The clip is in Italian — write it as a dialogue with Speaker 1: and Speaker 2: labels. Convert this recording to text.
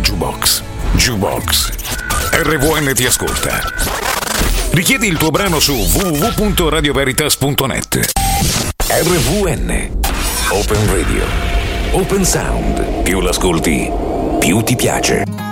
Speaker 1: Jukebox. Jukebox. RVN ti ascolta. Richiedi il tuo brano su www.radioveritas.net. RVN. Open Radio. Open Sound. Più l'ascolti, più ti piace.